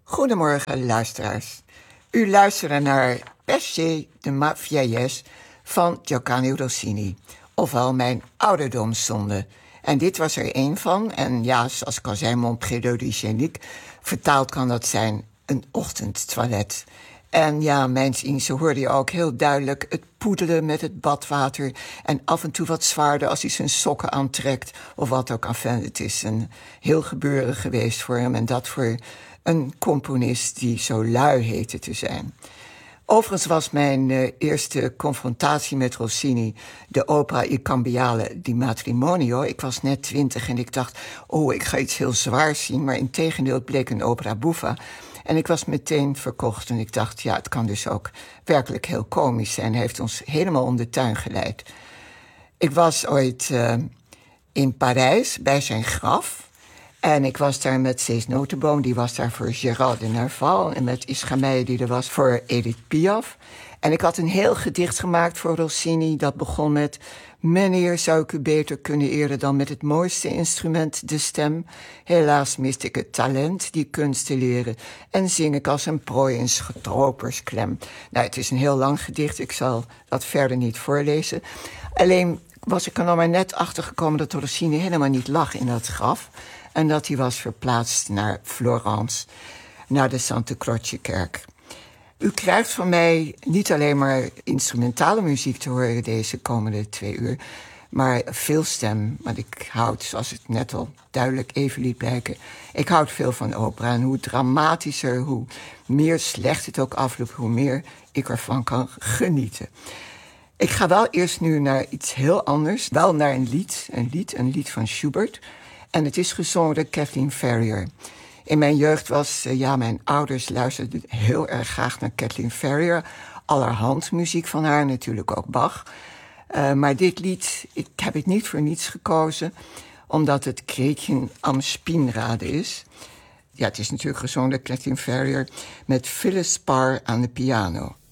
Goedemorgen, luisteraars. U luistert naar Pesce de ma vieillesse van Giovanni Rossini, ofwel Mijn ouderdomszonde. En dit was er één van. En ja, zoals ik al zei, Mon prélude hygiénique. Vertaald kan dat zijn een ochtendtoilet. En ja, mijns inziens hoorde je ook heel duidelijk het poedelen met het badwater. En af en toe wat zwaarder als hij zijn sokken aantrekt. Of wat ook. Enfin, het is een heel gebeuren geweest voor hem. En dat voor een componist die zo lui heette te zijn. Overigens was mijn eerste confrontatie met Rossini de opera Il Cambiale di Matrimonio. Ik was net 20 en ik dacht, ik ga iets heel zwaars zien. Maar integendeel, het bleek een opera buffa. En ik was meteen verkocht en ik dacht, ja, het kan dus ook werkelijk heel komisch zijn. Hij heeft ons helemaal om de tuin geleid. Ik was ooit in Parijs bij zijn graf. En ik was daar met Cees Notenboom, die was daar voor Gérard de Nerval. En met Ischa die er was voor Edith Piaf. En ik had een heel gedicht gemaakt voor Rossini. Dat begon met: meneer, zou ik u beter kunnen eren dan met het mooiste instrument, de stem. Helaas miste ik het talent die kunst te leren. En zing ik als een prooi in stropersklem. Nou, het is een heel lang gedicht. Ik zal dat verder niet voorlezen. Alleen was ik er nog maar net achter gekomen dat Rossini helemaal niet lag in dat graf. En dat hij was verplaatst naar Florence, naar de Santa Croce-kerk. U krijgt van mij niet alleen maar instrumentale muziek te horen deze komende 2 uur, maar veel stem. Want ik houd, zoals het net al duidelijk even liet blijken, ik houd veel van opera. En hoe dramatischer, hoe meer slecht het ook afloopt, hoe meer ik ervan kan genieten. Ik ga wel eerst nu naar iets heel anders. Wel naar een lied van Schubert. En het is gezongen door Kathleen Ferrier. In mijn jeugd mijn ouders luisterden heel erg graag naar Kathleen Ferrier. Allerhand muziek van haar, natuurlijk ook Bach. Maar dit lied, ik heb het niet voor niets gekozen, omdat het Gretchen am Spinnrade is. Ja, het is natuurlijk gezongen door Kathleen Ferrier met Phyllis Parr aan de piano.